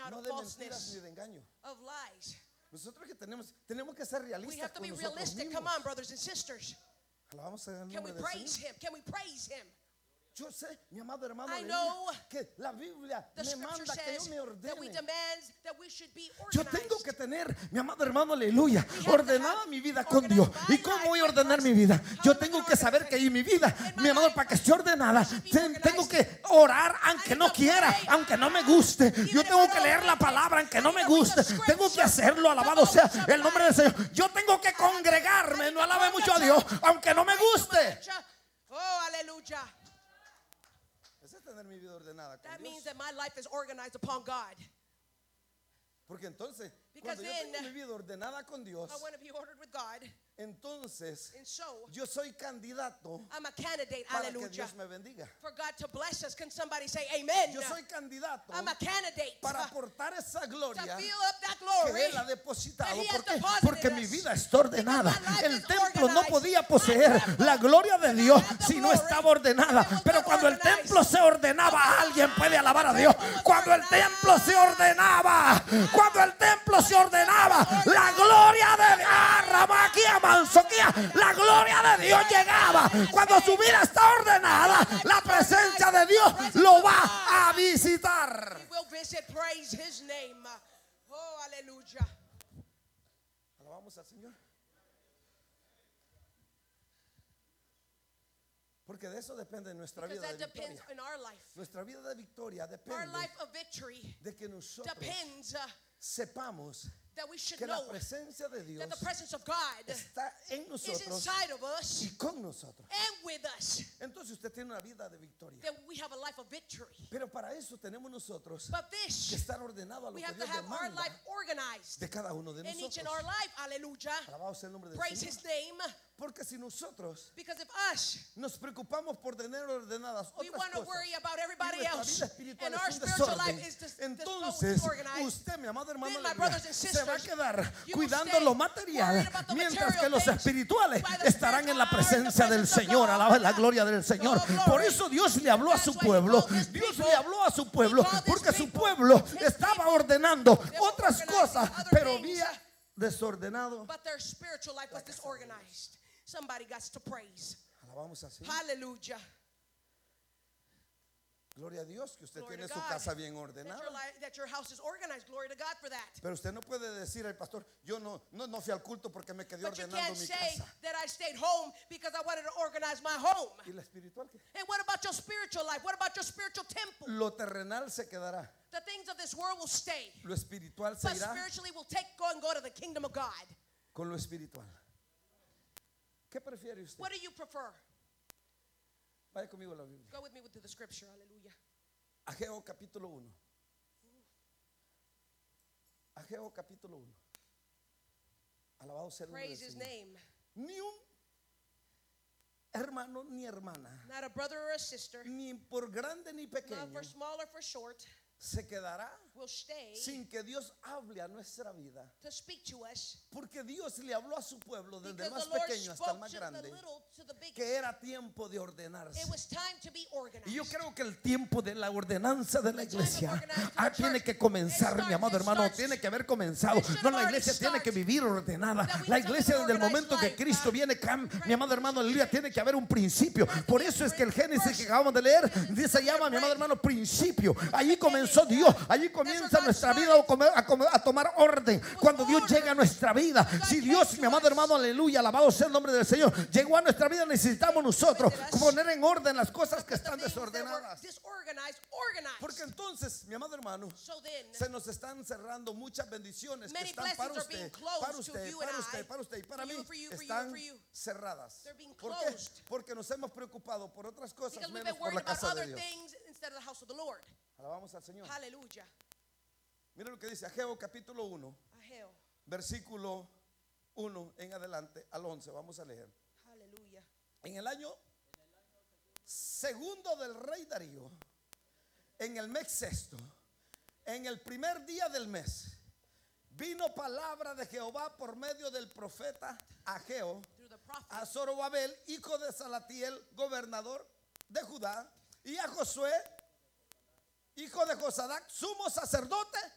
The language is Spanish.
out no of de mentiras falseness, ni de engaño. of lies. Nosotros que tenemos que ser We realistas have to con be nosotros realistic. mismos. Come on, brothers and sisters. Alabamos el Can we nombre del praise Señor. him? Can we praise him? Yo sé, mi amado hermano, I aleluya, know que la Biblia The me scripture manda que yo says me that we ordene. demand that we should be Yo organized. tengo que tener, mi amado hermano, aleluya, We have to ordenada have mi vida con Dios. organized my ¿Y cómo life voy a with ordenar Christ. mi vida? How Yo am I tengo gonna que saber organize que en mi vida, In my mi amado, life, para que esté ordenada, I should be organized. tengo que orar aunque I need no to quiera, pray. aunque no me guste. Even Yo if tengo I que don't leer la like it. palabra aunque I no need me to read the guste. Tengo que scripture. hacerlo, alabado To sea go el nombre del somebody. Señor. Yo tengo que congregarme, no alabe mucho a Dios, aunque no me guste. Oh, hallelujah. Ese es tener mi vida ordenada con That Dios. means that my life is organized upon God. Porque entonces, Because cuando yo then, tengo mi vida ordenada con Dios, I want to be ordered with God. entonces And so, yo soy candidato I'm a candidate, para que hallelujah, Dios me bendiga. for God to bless us. Can somebody say amen? Yo soy candidato I'm a candidate para to aportar esa gloria fill up that glory. que Él ha depositado. that He has ¿Por qué? deposited Porque us. mi vida está ordenada. Because my life El is templo no organized. podía My poseer temple la gloria de did not Dios have the si no glory. estaba ordenada. It was Pero not cuando el organized. templo se ordenaba, alguien puede alabar a Dios. Cuando el templo se ordenaba, cuando el templo se ordenaba, la gloria de Dios, la gloria de Dios llegaba. Cuando su vida está ordenada, la presencia de Dios lo va a visitar. He will visit, praise His name. Oh, hallelujah. Alabamos al Señor. Porque de eso depende nuestra Because vida that de depends victoria. in our life. Nuestra vida de victoria Our depende life of victory de que nosotros depends sepamos that we should que la know presencia de Dios that the presence of God está en is nosotros inside of us y con nosotros. and with us. Entonces usted tiene una vida de victoria. That we have a life of victory. Pero para eso tenemos nosotros But que this, estar ordenado a lo we que have to Dios have our demanda life organized de cada uno de in each and nosotros. our life. Hallelujah. Alabado sea el nombre del Praise Señor. His name. Porque si nosotros Because if us, nos preocupamos por tener ordenadas we otras want to cosas, worry about y everybody nuestra else, vida espiritual and es our un spiritual desorden, life is entonces disorganized, usted, mi amado hermano, then, my aleluya, brothers and se va a sisters, quedar you will cuidando stay lo material, worried about the mientras material que los things, espirituales while the estarán en la spiritual are in the presencia del presence of Señor. God. Alaba la gloria del Señor. Oh, glory. Por eso Dios le habló a That's su why he pueblo. called his Dios people. le habló a su pueblo He called his porque su people. pueblo His estaba people. ordenando They were otras organizing cosas, other pero things. había desordenado. But their spiritual life was disorganized. Somebody got to praise. Alabamos al Señor. Hallelujah. Gloria a Dios que usted Glory tiene to su God. casa bien That ordenada. that your house is organized. Glory to God for that. Pero usted no puede decir al pastor, yo no fui al culto porque me quedé But you ordenando can't mi say casa. that I stayed home because I wanted to organize my home. ¿Y la espiritual qué? And what about your spiritual life? What about your spiritual temple? Lo terrenal se quedará, The things of this world will stay. lo espiritual se But irá spiritually will go and go to the kingdom of God. con lo espiritual. ¿Qué prefiere usted? What do you prefer? Vaya conmigo a la Biblia. Go with me to the scripture. Hallelujah. Ageo capítulo 1. Ageo capítulo 1. Alabado sea el nombre del Praise His Señor. name. Ni un hermano ni hermana, Not a brother or a sister, ni por grande ni not pequeño, for small or for short, se quedará will stay sin que Dios hable a nuestra vida. to speak to us. Porque Dios le habló a su pueblo desde el Because más the Lord pequeño hasta el spoke más to the grande little to the big. que era tiempo de ordenarse. It was time to be organized. Y yo creo que el tiempo de la ordenanza de la The time of iglesia organizing the tiene church, que comenzar, it mi amado starts, hermano, it starts. tiene que haber comenzado. It should No, have la iglesia already tiene que started. vivir ordenada. That we La need to iglesia live desde el an momento que organized Cristo life. viene, mi amado hermano, aleluya, tiene que haber un principio. Por eso es que el Génesis que acabamos de leer se llama, mi amado hermano, principio. Allí comenzó Dios, allí comienza nuestra vida a tomar orden. Cuando Dios llega a nuestra vida, si Dios, mi amado hermano, aleluya, alabado sea el nombre del Señor, llegó a nuestra vida, necesitamos nosotros poner en orden las cosas que están desordenadas. Porque entonces, mi amado hermano, So then, se nos están cerrando muchas bendiciones que many están para blessings are being usted, closed para to usted, you para and usted, I, para usted y para for mí, you, for you, for you, están for you. cerradas. They're being ¿Por qué? closed. Porque nos hemos preocupado por otras cosas because we've menos been por la worried about casa de other Dios. things instead of the house of the Lord. Alabamos al Señor. Hallelujah. Mira lo que dice Ageo capítulo 1, Ahel. versículo 1 en adelante al 11. Vamos a leer. Hallelujah. En el año segundo del rey Darío, en el mes sexto, en el primer día del mes, vino palabra de Jehová por medio del profeta Ageo Through the prophet. a Zorobabel, hijo de Salatiel, gobernador de Judá, y a Josué, hijo de Josadac, sumo sacerdote,